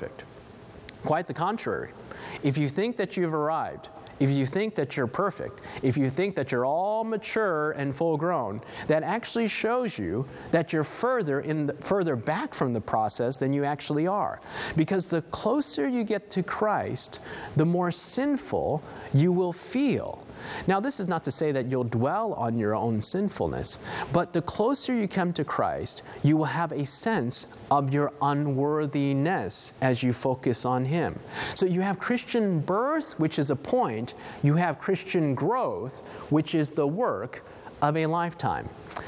perfect. Quite the contrary. If you think that you've arrived, if you think that you're perfect, if you think that you're all mature and full grown, that actually shows you that you're further back from the process than you actually are. Because the closer you get to Christ, the more sinful you will feel. Now, this is not to say that you'll dwell on your own sinfulness, but the closer you come to Christ, you will have a sense of your unworthiness as you focus on Him. So you have Christian birth, which is a point. You have Christian growth, which is the work of a lifetime.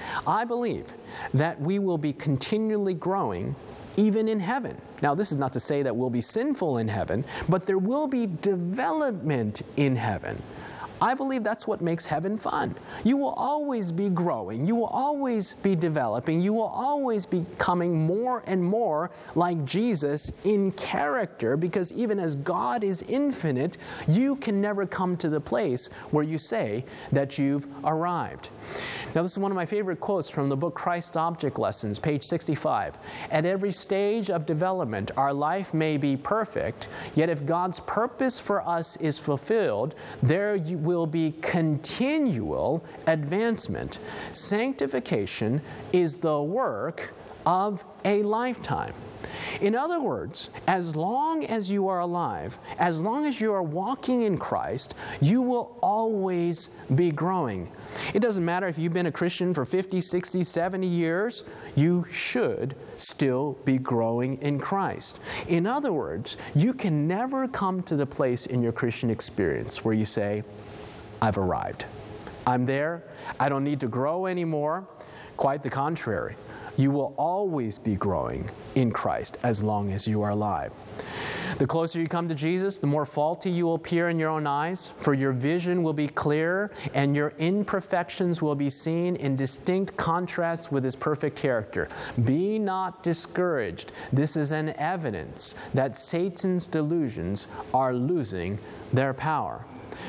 I believe that we will be continually growing even in heaven. Now, this is not to say that we'll be sinful in heaven, but there will be development in heaven. I believe that's what makes heaven fun. You will always be growing. You will always be developing. You will always be becoming more and more like Jesus in character, because even as God is infinite, you can never come to the place where you say that you've arrived. Now, this is one of my favorite quotes from the book Christ Object Lessons, page 65. At every stage of development, our life may be perfect, yet if God's purpose for us is fulfilled, there will be continual advancement. Sanctification is the work of a lifetime. In other words, as long as you are alive, as long as you are walking in Christ, you will always be growing. It doesn't matter if you've been a Christian for 50, 60, 70 years, you should still be growing in Christ. In other words, you can never come to the place in your Christian experience where you say, I've arrived. I'm there. I don't need to grow anymore. Quite the contrary. You will always be growing in Christ as long as you are alive. The closer you come to Jesus, the more faulty you will appear in your own eyes, for your vision will be clearer and your imperfections will be seen in distinct contrast with His perfect character. Be not discouraged. This is an evidence that Satan's delusions are losing their power.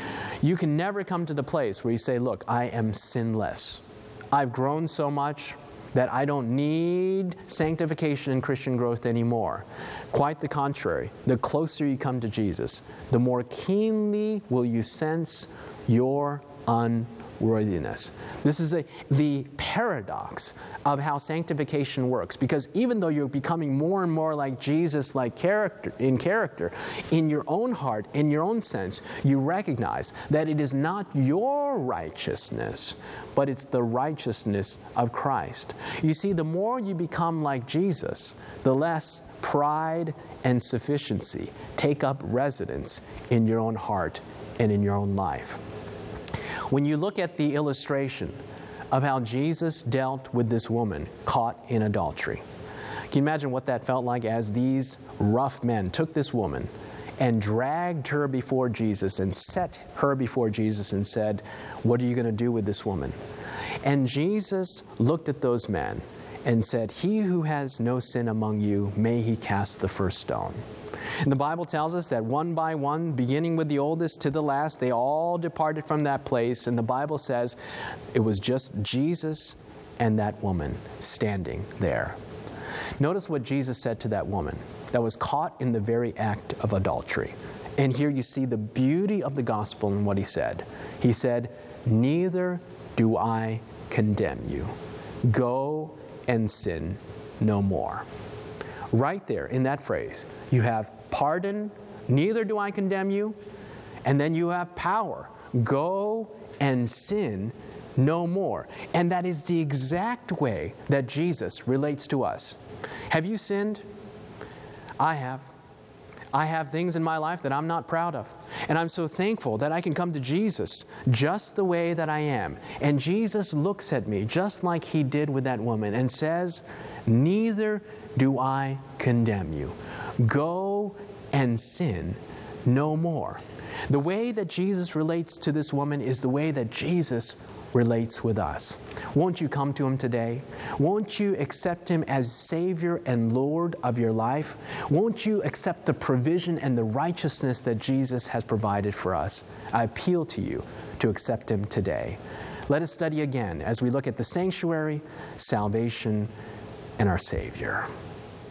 You can never come to the place where you say, look, I am sinless. I've grown so much that I don't need sanctification and Christian growth anymore. Quite the contrary. The closer you come to Jesus, the more keenly will you sense your unworthiness. This is the paradox of how sanctification works, because even though you're becoming more and more like Jesus, in character, in your own heart, in your own sense, you recognize that it is not your righteousness, but it's the righteousness of Christ. You see, the more you become like Jesus, the less pride and sufficiency take up residence in your own heart and in your own life. When you look at the illustration of how Jesus dealt with this woman caught in adultery, can you imagine what that felt like as these rough men took this woman and dragged her before Jesus and set her before Jesus and said, what are you going to do with this woman? And Jesus looked at those men and said, he who has no sin among you, may he cast the first stone. And the Bible tells us that one by one, beginning with the oldest to the last, they all departed from that place. And the Bible says it was just Jesus and that woman standing there. Notice what Jesus said to that woman that was caught in the very act of adultery. And here you see the beauty of the gospel in what He said. He said, neither do I condemn you. Go and sin no more. Right there in that phrase, you have pardon, neither do I condemn you, and then you have power. Go and sin no more. And that is the exact way that Jesus relates to us. Have you sinned? I have. I have things in my life that I'm not proud of. And I'm so thankful that I can come to Jesus just the way that I am. And Jesus looks at me just like He did with that woman and says, neither do I condemn you. Go and sin no more. The way that Jesus relates to this woman is the way that Jesus relates with us. Won't you come to Him today? Won't you accept Him as Savior and Lord of your life? Won't you accept the provision and the righteousness that Jesus has provided for us? I appeal to you to accept Him today. Let us study again as we look at the sanctuary, salvation, and our Savior.